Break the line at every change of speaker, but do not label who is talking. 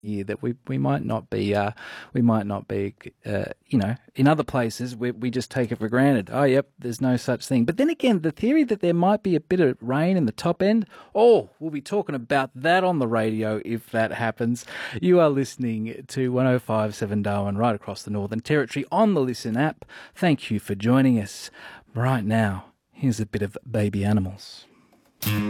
year that we might not be in other places we just take it for granted. Oh, yep, there's no such thing. But then again, the theory that there might be a bit of rain in the top end, we'll be talking about that on the radio if that happens. You are listening to 105.7 Darwin right across the Northern Territory on the Listen app. Thank you for joining us. Right now, here's a bit of Baby Animals.